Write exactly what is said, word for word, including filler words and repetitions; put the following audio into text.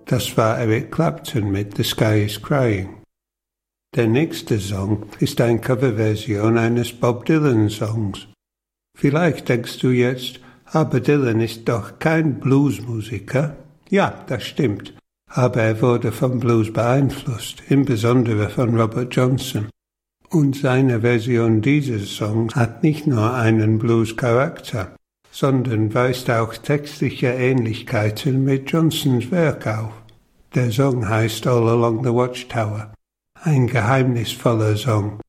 Das war Eric Clapton mit The Sky is Crying. Der nächste Song ist eine Coverversion eines Bob Dylan-Songs. Vielleicht denkst du jetzt, aber Dylan ist doch kein Bluesmusiker. Ja, das stimmt, aber er wurde vom Blues beeinflusst, insbesondere von Robert Johnson. Und seine Version dieses Songs hat nicht nur einen Blues-Charakter, sondern weist auch textliche Ähnlichkeiten mit Johnsons Werk auf. Der Song heißt All Along the Watchtower, ein geheimnisvoller Song,